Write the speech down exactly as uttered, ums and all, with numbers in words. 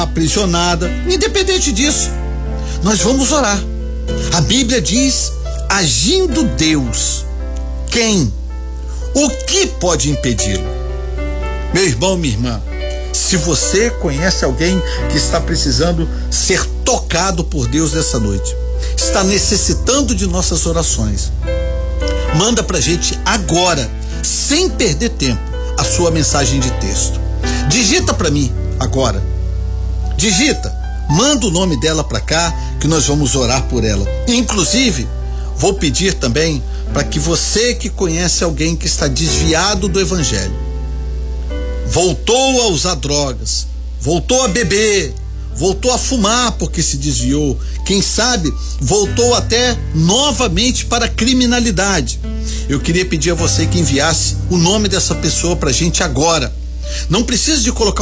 aprisionada. Independente disso, nós vamos orar. A Bíblia diz: agindo Deus, quem? O que pode impedi-lo? Meu irmão, minha irmã, se você conhece alguém que está precisando ser tocado por Deus nessa noite, está necessitando de nossas orações, manda pra gente agora, sem perder tempo, a sua mensagem de texto. Digita pra mim agora. Digita, manda o nome dela pra cá que nós vamos orar por ela. Inclusive, vou pedir também para que você que conhece alguém que está desviado do evangelho, voltou a usar drogas, voltou a beber, voltou a fumar porque se desviou, quem sabe voltou até novamente para a criminalidade. Eu queria pedir a você que enviasse o nome dessa pessoa pra gente agora. Não precisa de colocar